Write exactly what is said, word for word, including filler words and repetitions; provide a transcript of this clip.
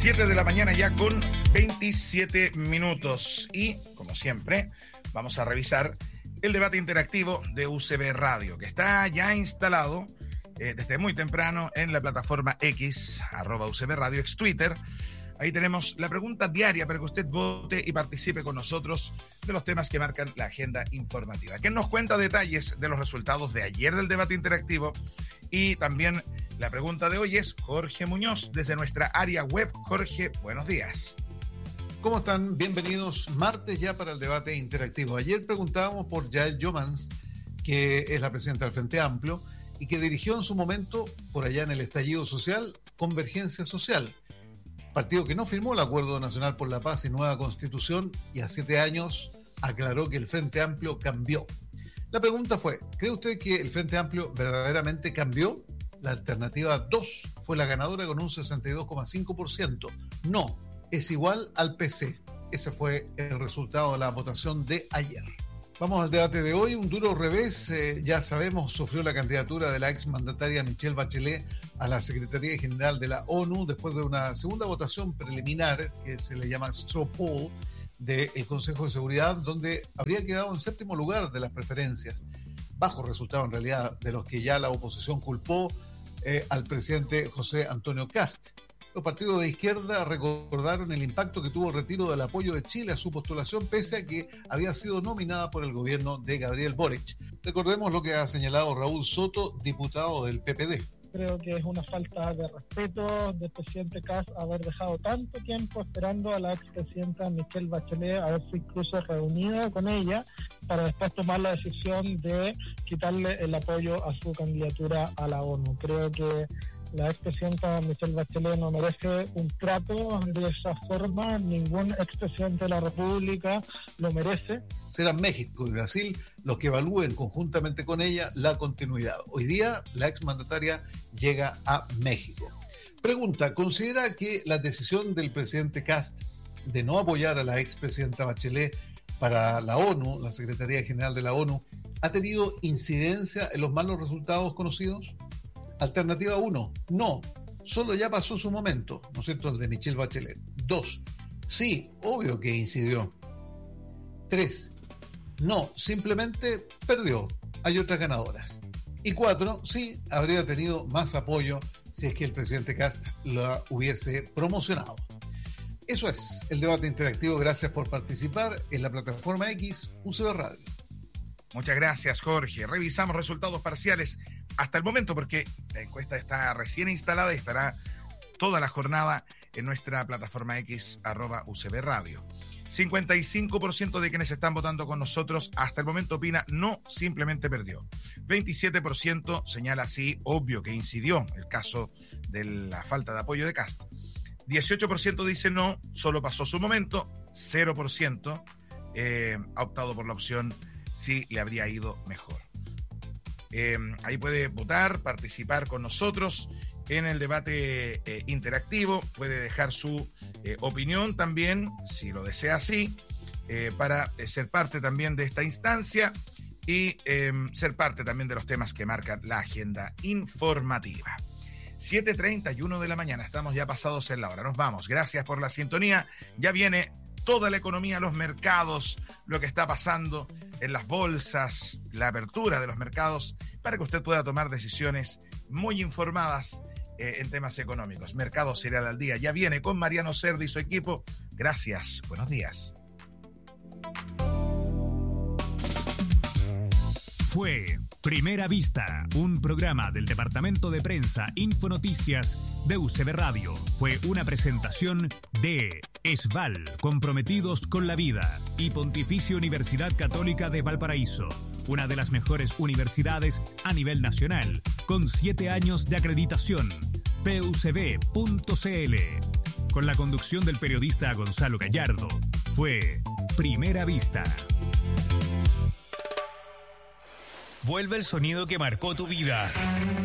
siete de la mañana ya con veintisiete minutos. Y, como siempre, vamos a revisar el debate interactivo de U C B Radio, que está ya instalado eh, desde muy temprano en la plataforma X, arroba U C B Radio, ex Twitter. Ahí tenemos la pregunta diaria para que usted vote y participe con nosotros de los temas que marcan la agenda informativa. ¿Quién nos cuenta detalles de los resultados de ayer del debate interactivo? Y también la pregunta de hoy es Jorge Muñoz, desde nuestra área web. Jorge, buenos días. ¿Cómo están? Bienvenidos. Martes ya para el debate interactivo. Ayer preguntábamos por Yael Jomans, que es la presidenta del Frente Amplio y que dirigió en su momento, por allá en el estallido social, Convergencia Social, partido que no firmó el Acuerdo Nacional por la Paz y Nueva Constitución, y a siete años aclaró que el Frente Amplio cambió. La pregunta fue, ¿cree usted que el Frente Amplio verdaderamente cambió? La alternativa dos fue la ganadora con un sesenta y dos coma cinco por ciento. No, es igual al P C. Ese fue el resultado de la votación de ayer. Vamos al debate de hoy. Un duro revés, eh, ya sabemos, sufrió la candidatura de la exmandataria Michelle Bachelet a la Secretaría General de la ONU después de una segunda votación preliminar que se le llama straw poll del Consejo de Seguridad, donde habría quedado en séptimo lugar de las preferencias, bajo resultado en realidad de los que ya la oposición culpó eh, al presidente José Antonio Kast. Los partidos de izquierda recordaron el impacto que tuvo el retiro del apoyo de Chile a su postulación, pese a que había sido nominada por el gobierno de Gabriel Boric. Recordemos lo que ha señalado Raúl Soto, diputado del P P D. Creo que es una falta de respeto del presidente Kast haber dejado tanto tiempo esperando a la expresidenta Michelle Bachelet, haberse incluso reunido con ella para después tomar la decisión de quitarle el apoyo a su candidatura a la ONU. Creo que la expresidenta Michelle Bachelet no merece un trato de esa forma, ningún expresidente de la República lo merece. Serán México y Brasil los que evalúen conjuntamente con ella la continuidad. Hoy día la exmandataria llega a México. Pregunta, ¿considera que la decisión del presidente Kast de no apoyar a la expresidenta Bachelet para la ONU, la Secretaría General de la ONU, ha tenido incidencia en los malos resultados conocidos? Alternativa uno, no, solo ya pasó su momento, ¿no es cierto?, el de Michelle Bachelet. dos, sí, obvio que incidió. tres, no, simplemente perdió, hay otras ganadoras. Y cuatro, sí, habría tenido más apoyo si es que el presidente Kast la hubiese promocionado. Eso es el debate interactivo. Gracias por participar en la plataforma X U C B Radio. Muchas gracias, Jorge. Revisamos resultados parciales hasta el momento, porque la encuesta está recién instalada y estará toda la jornada en nuestra plataforma X, arroba U C B Radio. cincuenta y cinco por ciento de quienes están votando con nosotros hasta el momento opina no, simplemente perdió. veintisiete por ciento señala sí, obvio que incidió el caso de la falta de apoyo de Kast. dieciocho por ciento dice no, solo pasó su momento. cero por ciento eh, ha optado por la opción sí, le habría ido mejor. Eh, ahí puede votar, participar con nosotros en el debate eh, interactivo, puede dejar su eh, opinión también, si lo desea así, eh, para eh, ser parte también de esta instancia y eh, ser parte también de los temas que marcan la agenda informativa. siete treinta y uno de la mañana, estamos ya pasados en la hora, nos vamos, gracias por la sintonía, ya viene toda la economía, los mercados, lo que está pasando en las bolsas, la apertura de los mercados, para que usted pueda tomar decisiones muy informadas eh, en temas económicos. Mercado Cereal al Día ya viene con Mariano Cerda y su equipo. Gracias, buenos días. Fue Primera Vista, un programa del Departamento de Prensa Infonoticias de U C B Radio. Fue una presentación de ESVAL, comprometidos con la vida, y Pontificia Universidad Católica de Valparaíso, una de las mejores universidades a nivel nacional, con siete años de acreditación. P U C B punto C L. Con la conducción del periodista Gonzalo Gallardo. Fue Primera Vista. Vuelve el sonido que marcó tu vida.